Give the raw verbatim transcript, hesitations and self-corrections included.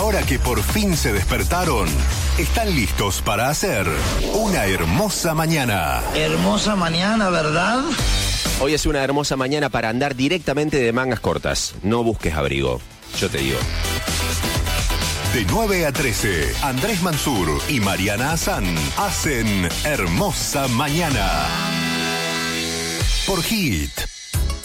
Ahora que por fin se despertaron, están listos para hacer una hermosa mañana. Hermosa mañana, ¿verdad? Hoy es una hermosa mañana para andar directamente de mangas cortas. No busques abrigo, yo te digo. De nueve a trece, Andrés Mansur y Mariana Hassan hacen Hermosa Mañana. Por Hit.